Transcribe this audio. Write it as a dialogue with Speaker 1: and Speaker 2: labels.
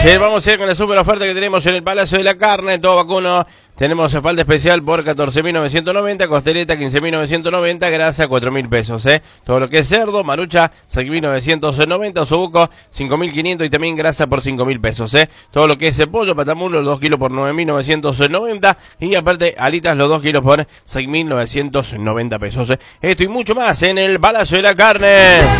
Speaker 1: Sí, vamos a ir con la super oferta que tenemos en el Palacio de la Carne, todo vacuno. Tenemos falda especial por 14.990, costeleta 15.990, grasa 4.000 pesos, Todo lo que es cerdo, marucha 6.990, osobuco 5.500 y también grasa por 5.000 pesos, Todo lo que es pollo, patamulo, los 2 kilos por 9.990 y aparte alitas los 2 kilos por 6.990 pesos, Esto y mucho más en el Palacio de la Carne.